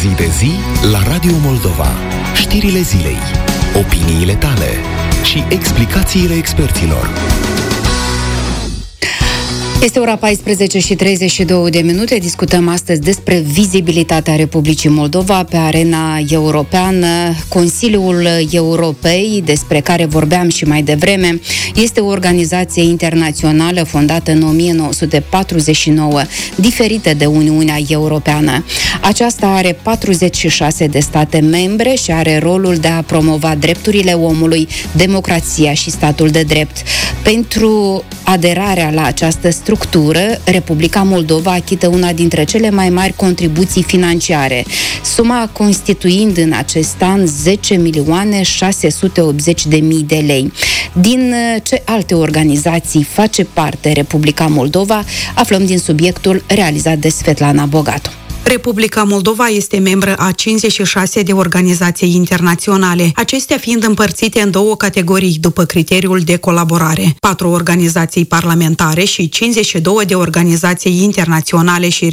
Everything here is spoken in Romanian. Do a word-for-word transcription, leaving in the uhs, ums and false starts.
Zi de zi la Radio Moldova. Știrile zilei, opiniile tale și explicațiile experților. Este ora paisprezece și treizeci și două de minute. Discutăm astăzi despre vizibilitatea Republicii Moldova pe arena europeană. Consiliul Europei, despre care vorbeam și mai devreme, este o organizație internațională fondată în o mie nouă sute patruzeci și nouă, diferită de Uniunea Europeană. Aceasta are patruzeci și șase de state membre și are rolul de a promova drepturile omului, democrația și statul de drept. Pentru aderarea la această structură, Republica Moldova achită una dintre cele mai mari contribuții financiare, suma constituind în acest an zece milioane șase sute optzeci de mii de lei. Din ce alte organizații face parte Republica Moldova, aflăm din subiectul realizat de Svetlana Bogatu. Republica Moldova este membră a cincizeci și șase de organizații internaționale, acestea fiind împărțite în două categorii după criteriul de colaborare. Patru organizații parlamentare și cincizeci și două de organizații internaționale și